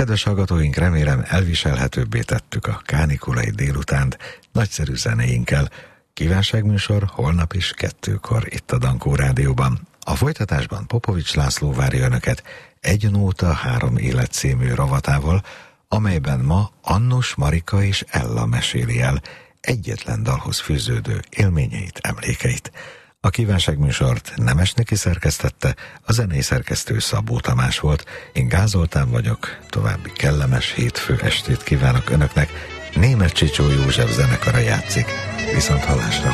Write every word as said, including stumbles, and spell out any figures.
Kedves hallgatóink, remélem elviselhetőbbé tettük a kánikulai délutánt nagyszerű zenéinkkel. Kívánságműsor holnap is kettőkor itt a Dankó Rádióban. A folytatásban Popovics László várja önöket Egy nóta, három élet című rovatával, amelyben ma Annus, Marika és Ella meséli el egyetlen dalhoz fűződő élményeit, emlékeit. A kívánságműsort Nemes Niki szerkesztette, a zenei szerkesztő Szabó Tamás volt. Én Gál Zoltán vagyok, további kellemes hétfő estét kívánok önöknek. Németh Csicsó József zenekara játszik. Viszont hallásra!